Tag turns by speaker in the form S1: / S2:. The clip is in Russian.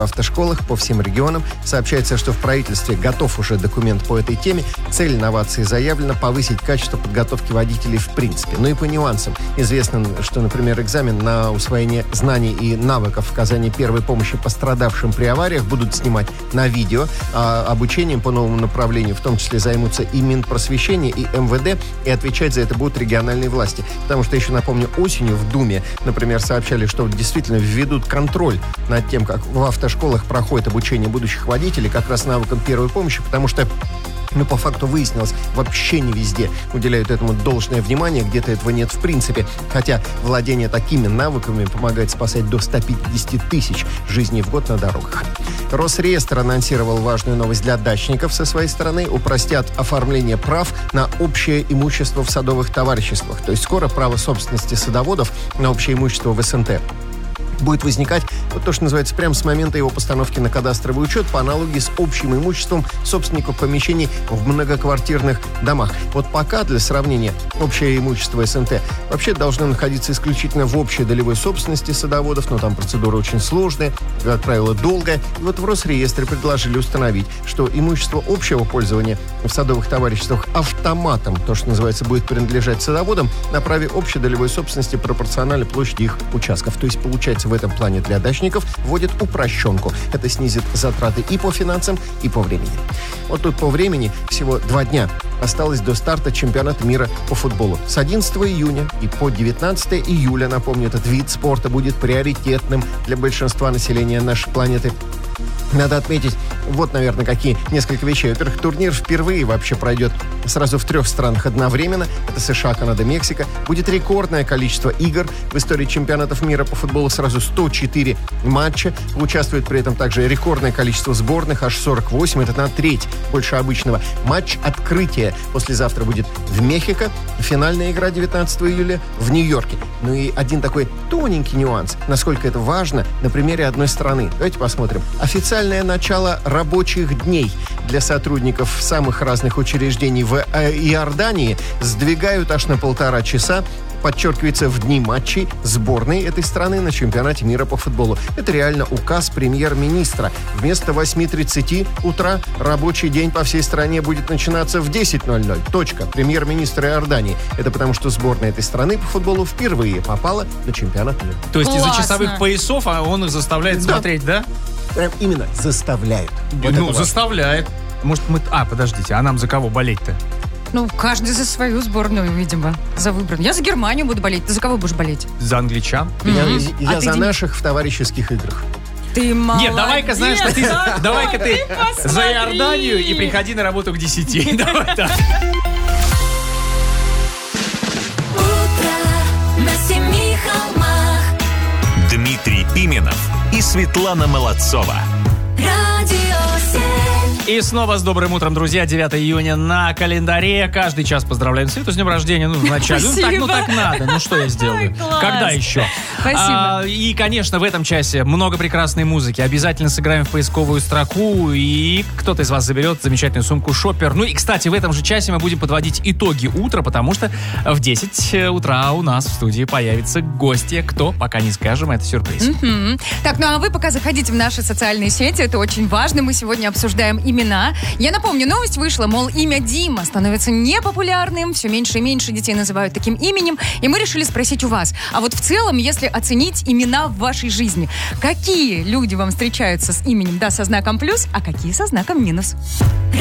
S1: автошколах по всем регионам. Сообщается, что в правительстве готов уже документ по этой теме. Цель инновации заявлена повысить качество подготовки водителей в принципе. Ну и по нюансам. Известно, что, например, экзамен на усвоение знаний и навыков оказания первой помощи пострадавшим при авариях будут снимать на видео. А обучением по новому направлению в том числе займутся и Минпросвещение, и МВД, и отвечать за это будут региональные власти. Потому что, еще напомню, осенью в Думе, например, сообщали, что действительно введут контроль над тем, как в автошколах проходит обучение будущих водителей как раз навыкам первой помощи, потому что по факту выяснилось, вообще не везде уделяют этому должное внимание, где-то этого нет в принципе. Хотя владение такими навыками помогает спасать до 150 тысяч жизней в год на дорогах. Росреестр анонсировал важную новость для дачников со своей стороны. Упростят оформление прав на общее имущество в садовых товариществах. То есть скоро право собственности садоводов на общее имущество в СНТ будет возникать, вот то, что называется, прямо с момента его постановки на кадастровый учет по аналогии с общим имуществом собственников помещений в многоквартирных домах. Вот пока, для сравнения, общее имущество СНТ вообще должно находиться исключительно в общей долевой собственности садоводов, но там процедура очень сложная, как правило, долгая. И вот в Росреестре предложили установить, что имущество общего пользования в садовых товариществах автоматом, то, что называется, будет принадлежать садоводам на праве общей долевой собственности пропорционально площади их участков. То есть, получается, в этом плане для дачников вводят упрощенку. Это снизит затраты и по финансам, и по времени. Вот тут по времени всего 2 дня осталось до старта чемпионата мира по футболу. С 11 июня и по 19 июля, напомню, этот вид спорта будет приоритетным для большинства населения нашей планеты. Надо отметить, вот, наверное, какие несколько вещей. Во-первых, турнир впервые вообще пройдет сразу в 3 странах одновременно. Это США, Канада, Мексика. Будет рекордное количество игр в истории чемпионатов мира по футболу. Сразу 104 матча. Участвует при этом также рекордное количество сборных, аж 48. Это на треть больше обычного. Матч открытия послезавтра будет в Мехико. Финальная игра 19 июля в Нью-Йорке. Ну и один такой тоненький нюанс. Насколько это важно на примере одной страны. Давайте посмотрим. Официальное начало рабочих дней для сотрудников самых разных учреждений в Иордании сдвигают аж на 1,5 часа. Подчеркивается, в дни матчей сборной этой страны на чемпионате мира по футболу. Это реально указ премьер-министра. Вместо 8:30 утра рабочий день по всей стране будет начинаться в 10:00. Точка. Премьер-министр Иордании. Это потому, что сборная этой страны по футболу впервые попала на чемпионат мира.
S2: То есть из-за часовых поясов он их заставляет смотреть, да?
S1: Прям именно заставляют.
S2: Вот заставляет. Может, мы... подождите, а нам за кого болеть-то?
S3: Каждый за свою сборную, видимо, за выбранную. Я за Германию буду болеть. Ты за кого будешь болеть?
S2: За англичан.
S1: Я за наших в товарищеских играх.
S3: Ты молодец.
S2: Нет, давай-ка, знаешь, что ты... Давай-ка ты за Иорданию и приходи на работу к 10. Давай так.
S4: Дмитрий Пименов и Светлана Молодцова.
S2: И снова с добрым утром, друзья. 9 июня на календаре. Каждый час поздравляем Свету с днем рождения. Вначале. Так надо. Что я сделаю? Когда еще?
S3: Спасибо.
S2: И, конечно, в этом часе много прекрасной музыки. Обязательно сыграем в поисковую строку. И кто-то из вас заберет замечательную сумку «Шоппер». Ну и, кстати, в этом же часе мы будем подводить итоги утра, потому что в 10 утра у нас в студии появится гостья. Кто? Пока не скажем, это сюрприз.
S3: Так, а вы пока заходите в наши социальные сети. Это очень важно. Мы сегодня обсуждаем имена. Я напомню, новость вышла, мол, имя Дима становится непопулярным, все меньше и меньше детей называют таким именем, и мы решили спросить у вас, а вот в целом, если оценить имена в вашей жизни, какие люди вам встречаются с именем, со знаком плюс, а какие со знаком минус?